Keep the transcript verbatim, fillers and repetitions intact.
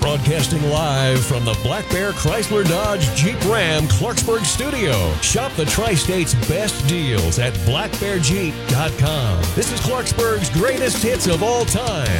Broadcasting live from the Black Bear Chrysler Dodge Jeep Ram Clarksburg studio. Shop the Tri-State's best deals at black bear jeep dot com. This is Clarksburg's greatest hits of all time.